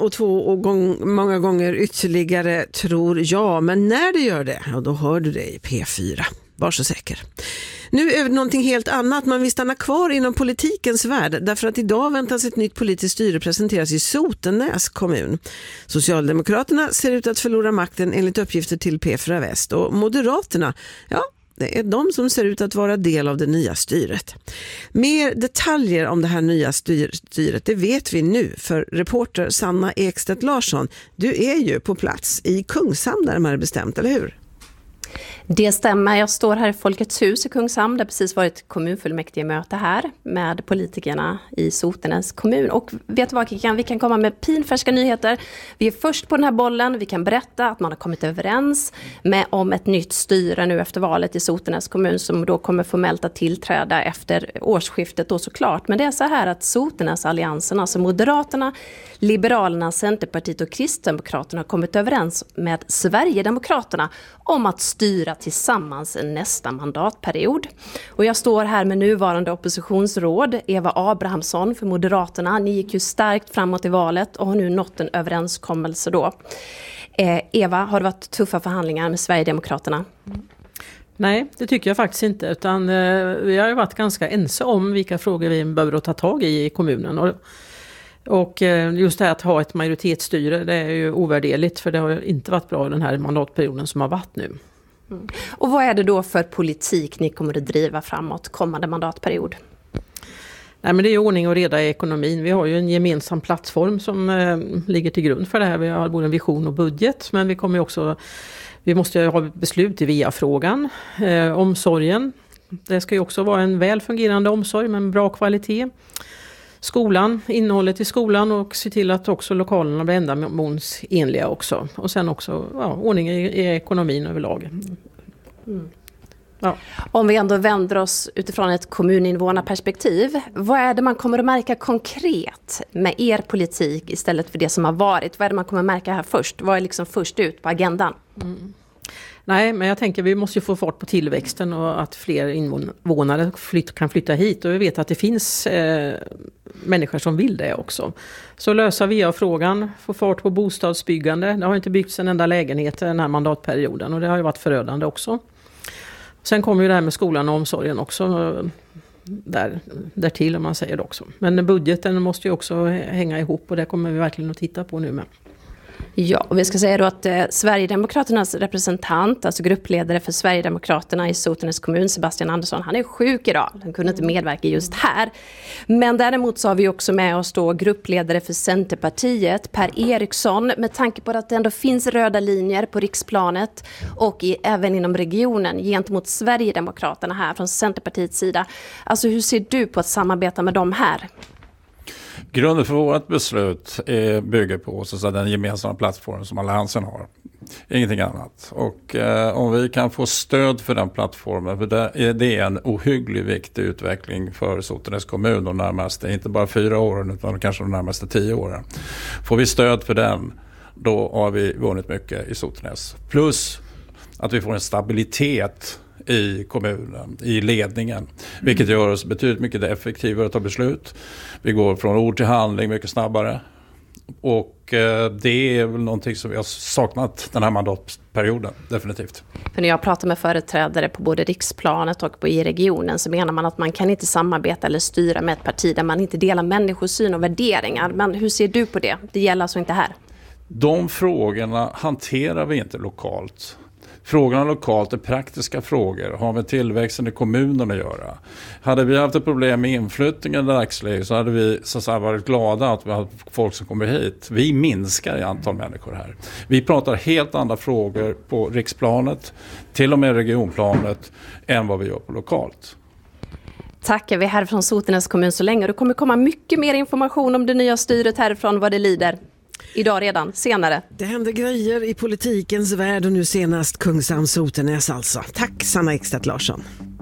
och 2 och många gånger ytterligare tror jag. Men när det gör det, ja, då hör du det i P4. Var så säker. Nu över någonting helt annat. Man vill stanna kvar inom politikens värld därför att idag väntas ett nytt politiskt styre presenteras i Sotenäs kommun. Socialdemokraterna ser ut att förlora makten enligt uppgifter till P4 Väst och Moderaterna, ja, det är de som ser ut att vara del av det nya styret. Mer detaljer om det här nya styret, det vet vi nu, för reporter Sanna Ekstedt Larsson, du är ju på plats i Kungshamn där de har bestämt, eller hur? Det stämmer. Jag står här i Folkets hus i Kungshamn. Det har precis varit kommunfullmäktige möte här med politikerna i Sotenäs kommun. Och vet du vad, vi kan komma med pinfärska nyheter. Vi är först på den här bollen. Vi kan berätta att man har kommit överens om ett nytt styre nu efter valet i Sotenäs kommun som då kommer formellt att tillträda efter årsskiftet då såklart. Men det är så här att Sotenäs-alliansen, alltså Moderaterna, Liberalerna, Centerpartiet och Kristdemokraterna har kommit överens med Sverigedemokraterna om att styra tillsammans nästa mandatperiod. Och jag står här med nuvarande oppositionsråd Eva Abrahamsson för Moderaterna. Ni gick ju starkt framåt i valet och har nu nått en överenskommelse då. Eva, har det varit tuffa förhandlingar med Sverigedemokraterna? Nej, det tycker jag faktiskt inte. Utan vi har ju varit ganska ense om vilka frågor vi behöver ta tag i kommunen. Och just det här att ha ett majoritetsstyre, det är ju ovärderligt, för det har inte varit bra den här mandatperioden som har varit nu. Mm. Och vad är det då för politik ni kommer att driva framåt kommande mandatperiod? Nej, men det är ordning och reda i ekonomin. Vi har ju en gemensam plattform som ligger till grund för det här. Vi har både en vision och budget, men vi måste ha beslut i VIA-frågan. Omsorgen, det ska ju också vara en väl fungerande omsorg med en bra kvalitet. Skolan, innehållet i skolan och se till att också lokalerna blir ändamålsenliga också. Och sen också ordning i ekonomin överlag. Mm. Ja. Om vi ändå vänder oss utifrån ett kommuninvånarperspektiv, vad är det man kommer att märka konkret med er politik istället för det som har varit? Vad är det man kommer att märka här först? Vad är liksom först ut på agendan? Mm. Nej, men jag tänker vi måste ju få fart på tillväxten och att fler invånare kan flytta hit. Och vi vet att det finns människor som vill det också. Så lösa VIA-frågan, få fart på bostadsbyggande. Det har inte byggts en enda lägenhet den här mandatperioden och det har ju varit förödande också. Sen kommer ju det här med skolan och omsorgen också där till, om man säger det också. Men budgeten måste ju också hänga ihop och det kommer vi verkligen att titta på nu med. Ja, och vi ska säga då att Sverigedemokraternas representant, alltså gruppledare för Sverigedemokraterna i Sotenäs kommun, Sebastian Andersson, han är sjuk idag. Han kunde inte medverka just här. Men däremot så har vi också med oss då gruppledare för Centerpartiet, Per Eriksson, med tanke på att det ändå finns röda linjer på riksplanet och även inom regionen gentemot Sverigedemokraterna här från Centerpartiets sida. Alltså hur ser du på att samarbeta med dem här? Grunden för vårt beslut bygger på så den gemensamma plattformen som alliansen har. Ingenting annat. Och om vi kan få stöd för den plattformen, för det är en ohyggligt viktig utveckling för Sotenäs kommun de närmaste, inte bara 4 åren utan kanske de närmaste 10 åren. Får vi stöd för den, då har vi vunnit mycket i Sotenäs. Plus att vi får en stabilitet i kommunen, i ledningen. Vilket gör oss betydligt mycket effektivare att ta beslut. Vi går från ord till handling mycket snabbare. Och det är väl någonting som vi har saknat den här mandatperioden, definitivt. För när jag pratar med företrädare på både riksplanet och i regionen så menar man att man kan inte samarbeta eller styra med ett parti där man inte delar människosyn och värderingar. Men hur ser du på det? Det gäller alltså inte här. De frågorna hanterar vi inte lokalt. Frågorna lokalt är praktiska frågor. Har med tillväxten i kommunen att göra? Hade vi haft ett problem med inflyttningen i dagsläget så hade vi så att säga varit glada att vi har folk som kommer hit. Vi minskar i antal människor här. Vi pratar helt andra frågor på riksplanet, till och med regionplanet, än vad vi gör på lokalt. Tackar vi här från Sotenäs kommun så länge. Det kommer komma mycket mer information om det nya styret härifrån vad det lider. Idag redan, senare. Det händer grejer i politikens värld och nu senast Kungshamn Sotenäs alltså. Tack Sanna Ekstedt Larsson.